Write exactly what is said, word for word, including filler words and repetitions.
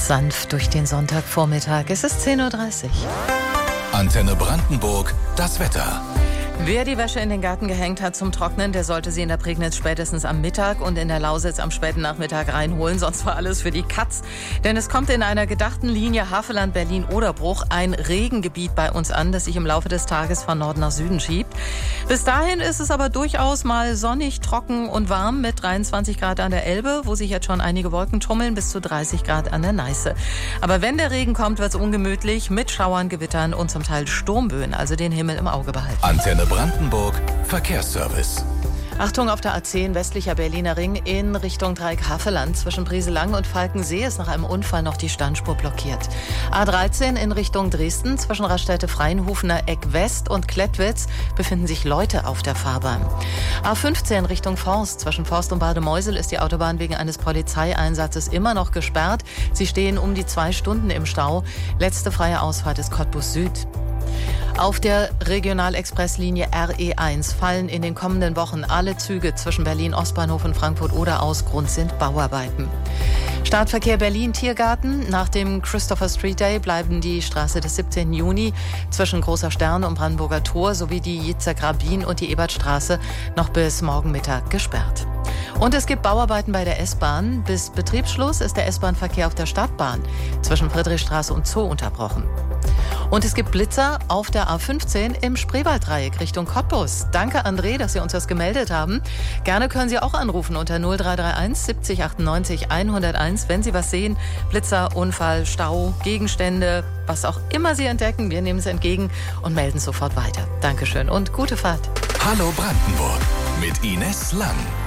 Sanft durch den Sonntagvormittag. Es ist zehn Uhr dreißig. Antenne Brandenburg, das Wetter. Wer die Wäsche in den Garten gehängt hat zum Trocknen, der sollte sie in der Prignitz spätestens am Mittag und in der Lausitz am späten Nachmittag reinholen. Sonst war alles für die Katz. Denn es kommt in einer gedachten Linie Havelland, Berlin, Oderbruch ein Regengebiet bei uns an, das sich im Laufe des Tages von Norden nach Süden schiebt. Bis dahin ist es aber durchaus mal sonnig, trocken und warm mit dreiundzwanzig Grad an der Elbe, wo sich jetzt schon einige Wolken tummeln, bis zu dreißig Grad an der Neiße. Aber wenn der Regen kommt, wird es ungemütlich mit Schauern, Gewittern und zum Teil Sturmböen. Also den Himmel im Auge behalten. Antenne Brandenburg, Verkehrsservice. Achtung auf der A zehn, westlicher Berliner Ring in Richtung Dreieck Havelland. Zwischen Brieselang und Falkensee ist nach einem Unfall noch die Standspur blockiert. A dreizehn in Richtung Dresden, zwischen Raststätte Freienhufener Eck West und Klettwitz befinden sich Leute auf der Fahrbahn. A fünfzehn Richtung Forst, zwischen Forst und Bademeusel ist die Autobahn wegen eines Polizeieinsatzes immer noch gesperrt. Sie stehen um die zwei Stunden im Stau. Letzte freie Ausfahrt ist Cottbus Süd. Auf der Regionalexpresslinie R E eins fallen in den kommenden Wochen alle Züge zwischen Berlin Ostbahnhof und Frankfurt oder aus. Grund sind Bauarbeiten. Startverkehr Berlin-Tiergarten. Nach dem Christopher Street Day bleiben die Straße des siebzehnten Juni zwischen Großer Stern und Brandenburger Tor sowie die Yitzhak Rabin und die Ebertstraße noch bis morgen Mittag gesperrt. Und es gibt Bauarbeiten bei der S-Bahn. Bis Betriebsschluss ist der S-Bahn-Verkehr auf der Stadtbahn zwischen Friedrichstraße und Zoo unterbrochen. Und es gibt Blitzer auf der A fünfzehn im Spreewalddreieck Richtung Cottbus. Danke, André, dass Sie uns das gemeldet haben. Gerne können Sie auch anrufen unter null drei drei eins siebzig achtundneunzig hunderteins, wenn Sie was sehen. Blitzer, Unfall, Stau, Gegenstände, was auch immer Sie entdecken. Wir nehmen es entgegen und melden sofort weiter. Dankeschön und gute Fahrt. Hallo Brandenburg mit Ines Lang.